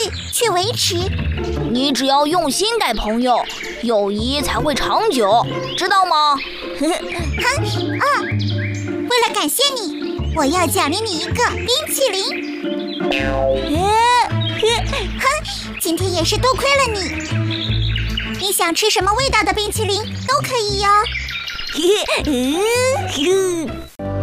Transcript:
去维持。 你只要用心待朋友，友谊才会长久，知道吗？ 为了感谢你，我要奖励你一个冰淇淋。今天也是多亏了你。你想吃什么味道的冰淇淋都可以哟。